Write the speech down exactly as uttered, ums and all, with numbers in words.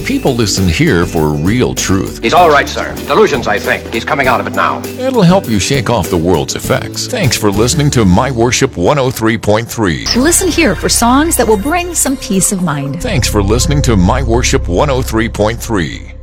People listen here for real truth. He's all right, sir. Delusions, I think. He's coming out of it now. It'll help you shake off the world's effects. Thanks for listening to My Worship one oh three point three. Listen here for songs that will bring some peace of mind. Thanks for listening to My Worship one oh three point three.